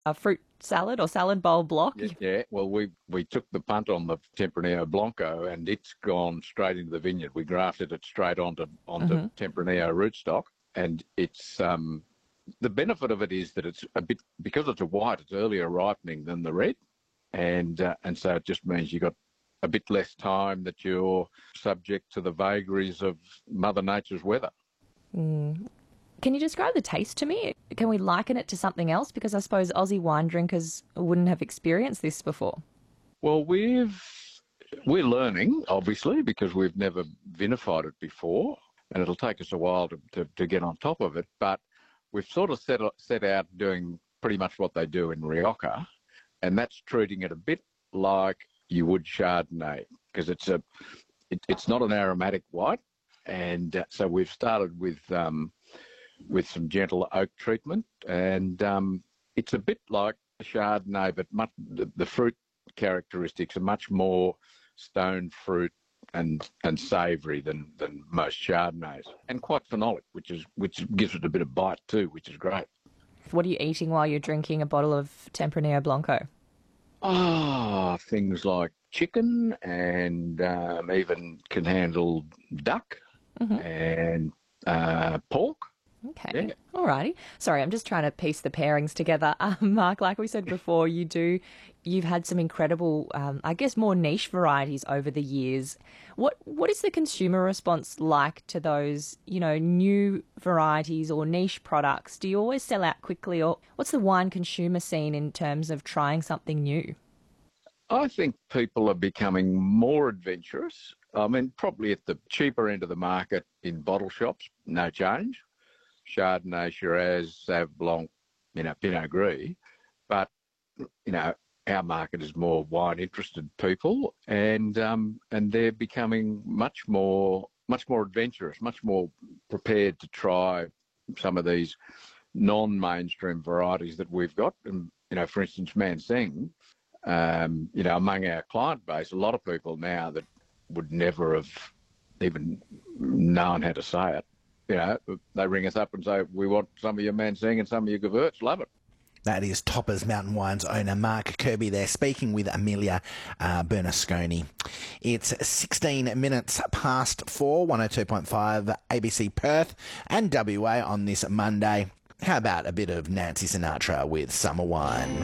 a fruit salad or salad bowl block. Yeah, yeah. Well, we took the punt on the Tempranillo Blanco, and it's gone straight into the vineyard. We grafted it straight onto Hmm. Tempranillo rootstock, and it's the benefit of it is that it's a bit, because it's a white, it's earlier ripening than the red, and so it just means you got a bit less time that you're subject to the vagaries of Mother Nature's weather. Can you describe the taste to me? Can we liken it to something else? Because I suppose Aussie wine drinkers wouldn't have experienced this before. Well, we're learning, obviously, because we've never vinified it before, and it'll take us a while to get on top of it. But we've sort of set out doing pretty much what they do in Rioja, and that's treating it a bit like you would Chardonnay, because it's not an aromatic white, and so we've started with some gentle oak treatment, and it's a bit like a Chardonnay, but the fruit characteristics are much more stone fruit and savoury than most Chardonnays, and quite phenolic, which gives it a bit of bite too, which is great. What are you eating while you're drinking a bottle of Tempranillo Blanco? Ah, things like chicken, and even can handle duck Hmm. and pork. Okay. Yeah. Alrighty. Sorry, I'm just trying to piece the pairings together. Mark, like we said before, you've had some incredible, I guess, more niche varieties over the years. What is the consumer response like to those, new varieties or niche products? Do you always sell out quickly, or what's the wine consumer scene in terms of trying something new? I think people are becoming more adventurous. I mean, probably at the cheaper end of the market in bottle shops, no change. Chardonnay, Shiraz, Sauv Blanc, Pinot Gris. But, our market is more wine-interested people, and they're becoming much more adventurous, much more prepared to try some of these non-mainstream varieties that we've got. And, for instance, Manseng, among our client base, a lot of people now that would never have even known how to say it, they ring us up and say, we want some of your Manseng and some of your Gewurz. Love it. That is Toppers Mountain Wines owner Mark Kirby there, speaking with Amelia Bernasconi. It's 16 minutes past 4, 102.5 ABC Perth and WA on this Monday. How about a bit of Nancy Sinatra with Summer Wine?